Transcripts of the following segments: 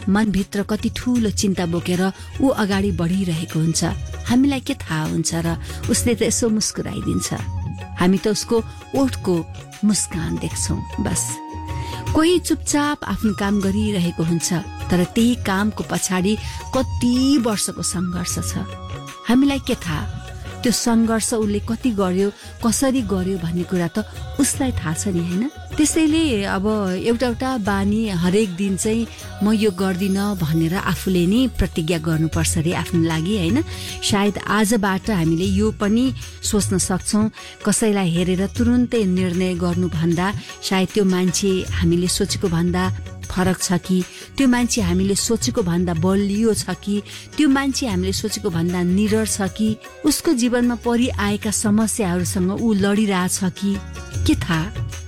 मनभित्र कति ठूलो चिन्ता बोकेर ऊ अगाडि बढिरहेको हुन्छ। हामीलाई के थाहा हुन्छ र उसले त यसो मुस्कुराइदिन्छ। हामी त उसको ओठको मुस्कान देख्छौं बस। कोही चुपचाप आफ्नो काम गरिरहेको हुन्छ, तर त्यही कामको पछाडि कति वर्षको संघर्ष छ। हामीलाई के थाहा त्यो संघर्ष उसले कति गर्यो, कसरी गर्यो भन्ने कुरा त उसलाई थाहा छ नि, हैन? त्यसैले अब एउटा बानी हरेक दिन चाहिँ म यो गर्दिन भनेर आफूले नै प्रतिज्ञा गर्नुपर्छ रे आफ्नो लागि, हैन? सायद आजबाट हामीले यो पनि सोच्न सक्छौं, कसैलाई हेरेर तुरुन्तै निर्णय गर्नुभन्दा सायद त्यो मान्छे हामीले सोचेको भन्दा फरक छ कि, त्यो मान्छे हामीले सोचेको भन्दा बलियो छ कि, त्यो मान्छे हामीले सोचेको भन्दा निडर छ कि, उसको जीवनमा परिआएका समस्याहरूसँग ऊ लडिरहेछ कि, के थाहा?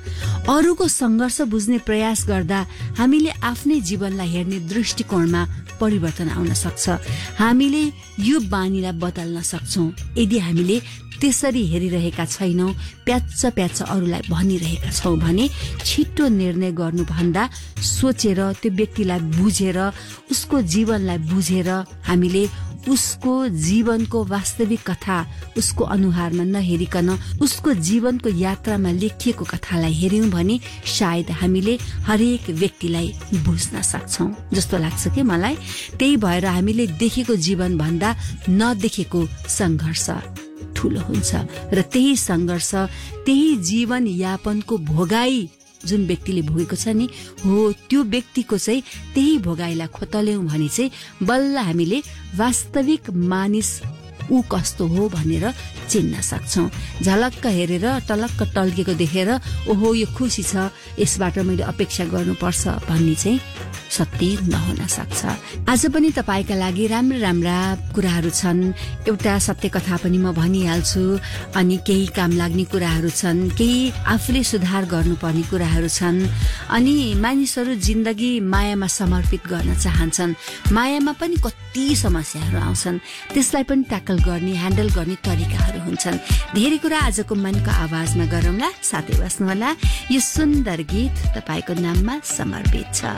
अरूको संघर्ष बुझ्ने प्रयास गर्दा हामीले आफ्नै जीवनलाई हेर्ने दृष्टिकोणमा परिवर्तन आउन सक्छ। हामीले यो बानीलाई बदल्न सक्छौं यदि हामीले त्यसरी हेरिरहेका छैनौं, प्याच्च अरूलाई भनिरहेका छौं भने छिटो निर्णय गर्नुभन्दा सोचेर त्यो व्यक्तिलाई बुझेर उसको जीवनलाई बुझेर हामीले उसको जीवनको वास्तविक कथा उसको अनुहारमा नहेरिकन उसको जीवनको यात्रामा लेखिएको कथालाई हेर्यौं भने सायद हामीले हरेक व्यक्तिलाई बुझ्न सक्छौं जस्तो लाग्छ के मलाई। त्यही भएर हामीले देखेको जीवन भन्दा नदेखेको संघर्ष ठूलो हुन्छ र त्यही संघर्ष, त्यही जीवन यापनको भोगाई जुन व्यक्तिले भोगेको छ नि, हो त्यो व्यक्तिको चाहिँ त्यही भोगाईलाई खोतल्यौं भने चाहिँ बल्ल हामीले वास्तविक मानिस ऊ कस्तो हो भनेर चिन्न सक्छौं। झलक्क हेरेर टलक्क टल्केको देखेर ओहो यो खुसी छ, यसबाट मैले अपेक्षा गर्नुपर्छ भन्ने चाहिँ सत्य नहुन सक्छ। आज पनि तपाईका लागि राम्रा कुराहरू छन्। एउटा सत्य कथा पनि म भनिहाल्छु, अनि केही काम लाग्ने कुराहरू छन्, केही आफूले सुधार गर्नुपर्ने कुराहरू छन्, अनि मानिसहरू जिन्दगी मायामा समर्पित गर्न चाहन्छन्। मायामा पनि कति समस्याहरू आउँछन्, त्यसलाई पनि ट्याकल गर्ने, ह्यान्डल गर्ने तरिकाहरू हुन्छन्। धेरै कुरा आजको मनको आवाजमा गरौँला, साथै बस्नुहोला। यो सुन्दर गीत तपाईको नाममा समर्पित छ।